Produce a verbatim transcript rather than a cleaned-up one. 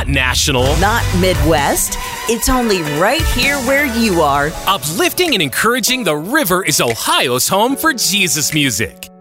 national, not Midwest. It's only right here where you are. Uplifting and encouraging, the River is Ohio's home for Jesus music.